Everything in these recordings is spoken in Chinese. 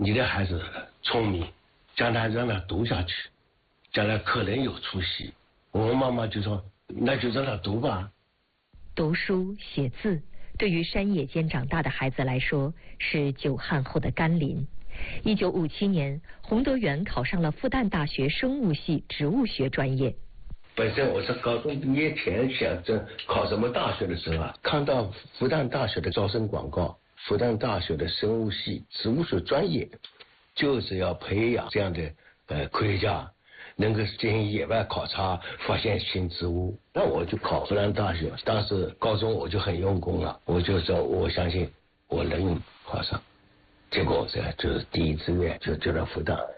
你的孩子聪明，将来让他读下去，将来可能有出息。我妈妈就说，那就让他读吧。 读书写字，对于山野间长大的孩子来说是久旱后的甘霖。1957年，洪德元考上了复旦大学生物系植物学专业。 本身我是高中毕业前想着考什么大学的时候啊，看到复旦大学的招生广告，复旦大学的生物系植物学专业就是要培养这样的科学家，能够进行野外考察，发现新植物。那我就考复旦大学，当时高中我就很用功了，我就说我相信我能考上。结果这就是第一志愿就到复旦。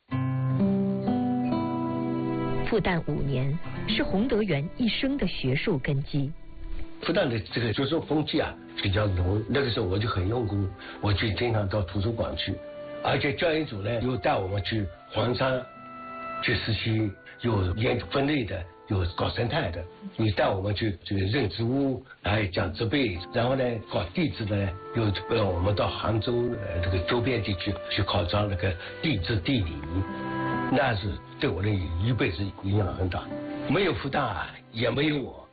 复旦5年是洪德元一生的学术根基。 复旦的这个学术风气啊比较浓，那个时候我就很用功，我就经常到图书馆去，而且教研组呢又带我们去黄山去实习，有研究分类的，有搞生态的，你带我们去这个认植物，还有讲植被，然后呢搞地质的呢，又让我们到杭州这个周边地区去考察那个地质地理，那是对我的一辈子影响很大。没有复旦也没有我。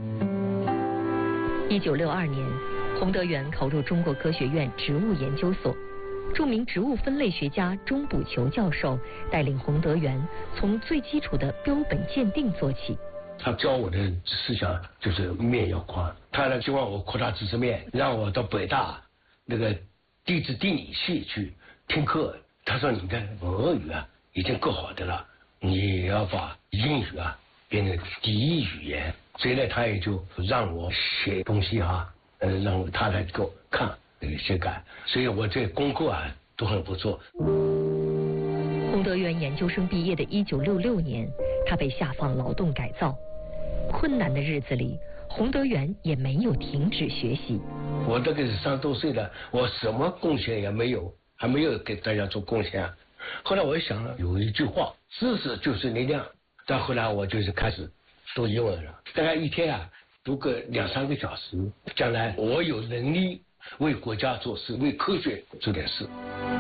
1962年，洪德元考入中国科学院植物研究所。著名植物分类学家钟补球教授带领洪德元从最基础的标本鉴定做起。 他教我的思想就是面要宽，他呢希望我扩大知识面，让我到北大那个地质地理系去听课。他说你看俄语啊已经够好的了，你要把英语啊变成第一语言。所以呢他也就让我写东西啊，让他来给我看修改，所以我这功课啊都很不错。 洪德元研究生毕业的1966年，他被下放劳动改造。困难的日子里，洪德元也没有停止学习。 我这个30多岁了，我什么贡献也没有，还没有给大家做贡献。后来我想了，有一句话，知识就是力量。再后来我就是开始读英文了，大概一天啊读个2-3个小时，将来我有能力为国家做事，为科学做点事。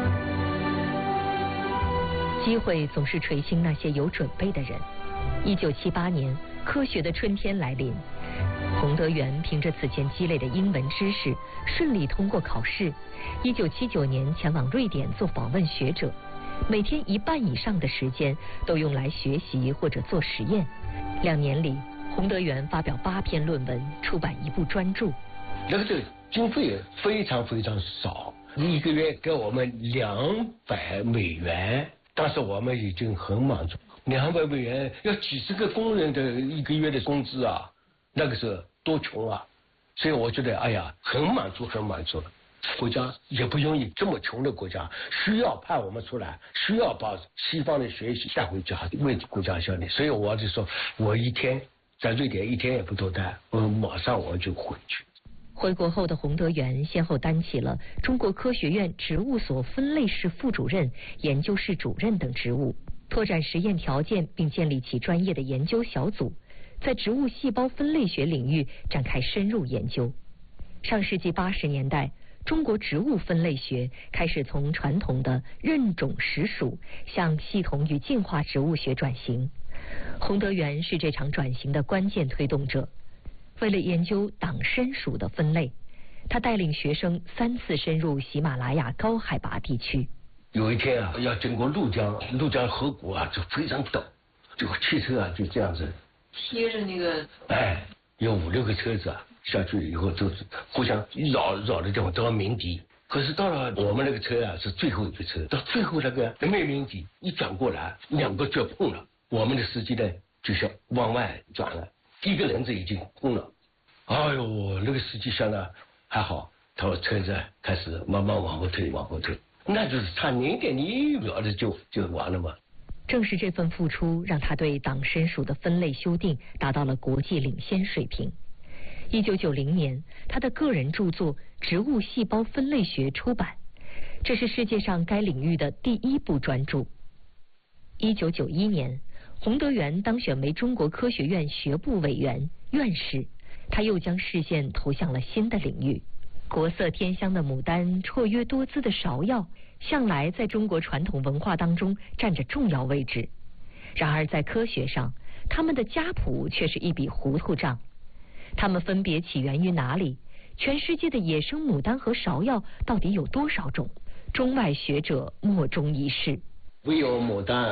机会总是垂青那些有准备的人。1978年，科学的春天来临，洪德元凭着此前积累的英文知识，顺利通过考试。1979年前往瑞典做访问学者，每天1半以上的时间都用来学习或者做实验。2年里，洪德元发表8篇论文，出版1部专著。 那个经费非常非常少，1个月给我们$200，当时我们已经很满足。$200要几十个工人的1个月的工资啊，那个时候多穷啊！所以我觉得，哎呀，很满足，很满足了。国家也不容易，这么穷的国家需要派我们出来，需要把西方的学习带回家，为国家效力。所以我就说，我一天在瑞典1天也不多待，我马上我就回去。 回国后的洪德元先后担起了中国科学院植物所分类室副主任、研究室主任等职务，拓展实验条件，并建立起专业的研究小组，在植物细胞分类学领域展开深入研究。上世纪80年代，中国植物分类学开始从传统的认种识属向系统与进化植物学转型。洪德元是这场转型的关键推动者。为了研究党参属的分类，他带领学生3次深入喜马拉雅高海拔地区。 有一天啊，要经过怒江河谷啊，就非常陡，这个汽车啊就这样子贴着那个， 有5-6个车子啊下去以后都是互相绕的地方都要鸣笛。可是到了我们那个车啊是最后一个车，到最后那个没鸣笛，一转过来2个就碰了，我们的司机呢就是往外转了，1个轮子已经碰了。哎呦，那个司机想了还好，他说车子开始慢慢往后退，那就是差0.1秒的就完了嘛。 正是这份付出，让他对党参属的分类修订达到了国际领先水平。1990年，他的个人著作《植物细胞分类学》出版，这是世界上该领域的第1部专著。1991年，洪德元当选为中国科学院学部委员、院士，他又将视线投向了新的领域。国色天香的牡丹，绰约多姿的芍药， 向来在中国传统文化当中占着重要位置。然而在科学上，它们的家谱却是一笔糊涂账。它们分别起源于哪里？全世界的野生牡丹和芍药到底有多少种？中外学者莫衷一是。 唯有牡丹